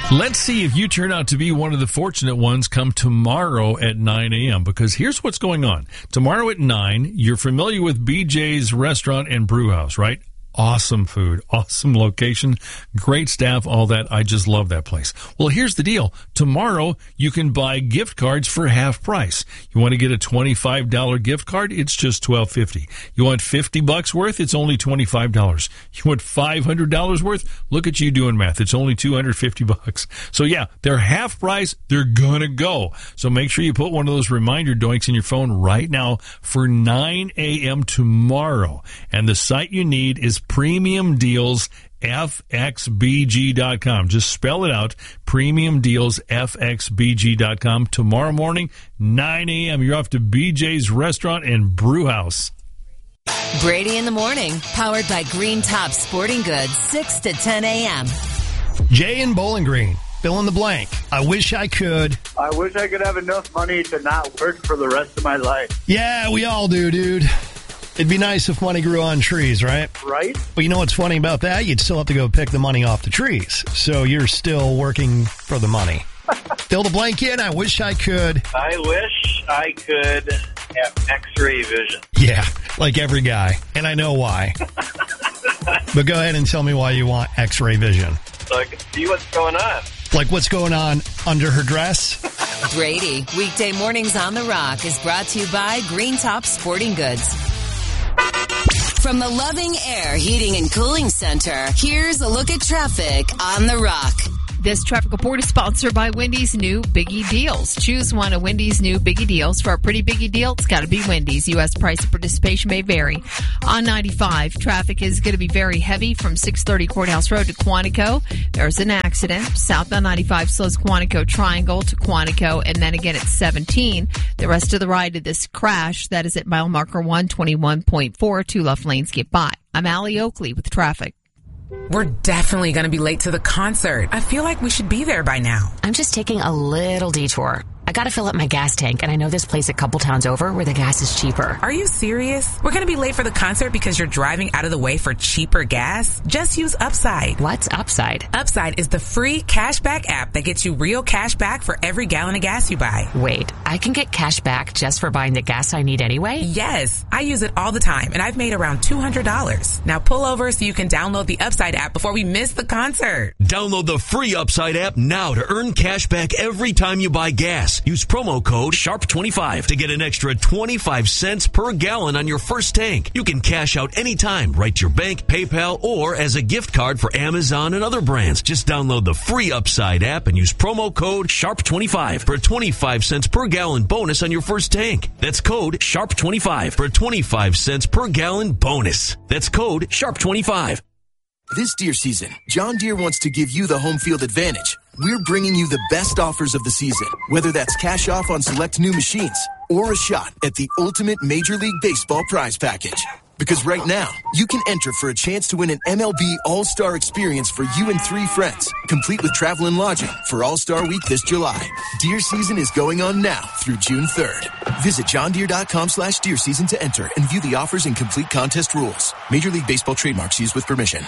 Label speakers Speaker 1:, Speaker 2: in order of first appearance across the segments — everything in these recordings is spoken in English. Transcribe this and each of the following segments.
Speaker 1: Let's see if you turn out to be one of the fortunate ones come tomorrow at 9 a.m. Because here's what's going on. Tomorrow at 9, you're familiar with BJ's Restaurant and Brew House, right? Awesome food, awesome location, great staff, all that. I just love that place. Well, here's the deal. Tomorrow, you can buy gift cards for half price. You want to get a $25 gift card? It's just $12.50. You want $50 worth? It's only $25. You want $500 worth? Look at you doing math. It's only $250. So yeah, they're half price. They're gonna go. So make sure you put one of those reminder doinks in your phone right now for 9 a.m. tomorrow. And the site you need is Premium Deals FXBG.com. Just spell it out. Premium Deals FXBG.com. Tomorrow morning, 9 a.m. You're off to BJ's Restaurant and Brew House.
Speaker 2: Brady in the morning, powered by Green Top Sporting Goods, 6 to 10 a.m.
Speaker 3: Jay in Bowling Green. Fill in the blank. I wish I could.
Speaker 4: I wish I could have enough money to not work for the rest of my life.
Speaker 3: Yeah, we all do, dude. It'd be nice if money grew on trees, right?
Speaker 4: Right.
Speaker 3: But you know what's funny about that? You'd still have to go pick the money off the trees. So you're still working for the money. Fill the blank in. I wish I could.
Speaker 4: I wish I could have X-ray vision.
Speaker 3: Yeah, like every guy. And I know why. But go ahead and tell me why you want X-ray vision.
Speaker 4: So I can see what's going on.
Speaker 3: Like what's going on under her dress?
Speaker 2: Brady, weekday mornings on The Rock is brought to you by Green Top Sporting Goods. From the Loving Air Heating and Cooling Center, here's a look at traffic on The Rock.
Speaker 5: This traffic report is sponsored by Wendy's new Biggie Deals. Choose one of Wendy's new Biggie Deals. For a pretty Biggie deal, it's got to be Wendy's. U.S. price of participation may vary. On 95, traffic is going to be very heavy from 630 Courthouse Road to Quantico. There's an accident. Southbound 95 slows Quantico Triangle to Quantico, and then again at 17. The rest of the ride of this crash, that is at mile marker 121.4. Two left lanes get by. I'm Allie Oakley with traffic.
Speaker 6: We're definitely going to be late to the concert. I feel like we should be there by now.
Speaker 7: I'm just taking a little detour. I gotta fill up my gas tank, and I know this place a couple towns over where the gas is cheaper.
Speaker 6: Are you serious? We're gonna be late for the concert because you're driving out of the way for cheaper gas? Just use Upside.
Speaker 7: What's Upside?
Speaker 6: Upside is the free cashback app that gets you real cash back for every gallon of gas you buy.
Speaker 7: Wait, I can get cash back just for buying the gas I need anyway?
Speaker 6: Yes, I use it all the time, and I've made around $200. Now pull over so you can download the Upside app before we miss the concert.
Speaker 8: Download the free Upside app now to earn cash back every time you buy gas. Use promo code SHARP25 to get an extra 25 cents per gallon on your first tank. You can cash out anytime, right to your bank, PayPal, or as a gift card for Amazon and other brands. Just download the free Upside app and use promo code SHARP25 for a 25 cents per gallon bonus on your first tank. That's code SHARP25 for a 25 cents per gallon bonus. That's code SHARP25.
Speaker 9: This deer season, John Deere wants to give you the home field advantage. We're bringing you the best offers of the season, whether that's cash off on select new machines or a shot at the ultimate Major League Baseball prize package. Because right now, you can enter for a chance to win an MLB All-Star experience for you and 3 friends, complete with travel and lodging for All-Star Week this July. Deer season is going on now through June 3rd. Visit johndeere.com/deer season to enter and view the offers and complete contest rules. Major League Baseball trademarks used with permission.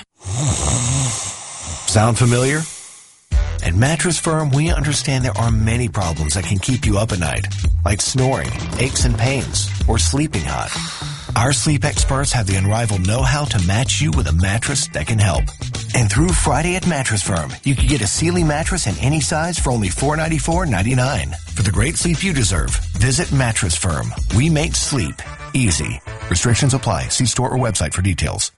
Speaker 10: Sound familiar? At Mattress Firm, we understand there are many problems that can keep you up at night, like snoring, aches and pains, or sleeping hot. Our sleep experts have the unrivaled know-how to match you with a mattress that can help. And through Friday at Mattress Firm, you can get a Sealy mattress in any size for only $494.99. For the great sleep you deserve, visit Mattress Firm. We make sleep easy. Restrictions apply. See store or website for details.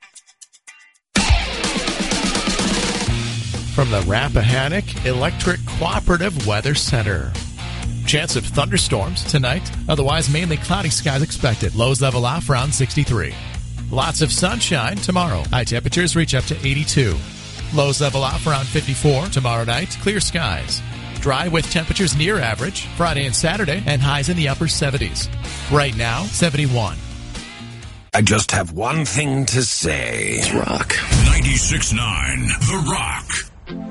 Speaker 11: From the Rappahannock Electric Cooperative Weather Center. Chance of thunderstorms tonight. Otherwise, mainly cloudy skies expected. Lows level off around 63. Lots of sunshine tomorrow. High temperatures reach up to 82. Lows level off around 54. Tomorrow night, clear skies. Dry with temperatures near average Friday and Saturday, and highs in the upper 70s. Right now, 71.
Speaker 12: I just have one thing to say.
Speaker 13: It's Rock.
Speaker 12: 96.9 The Rock.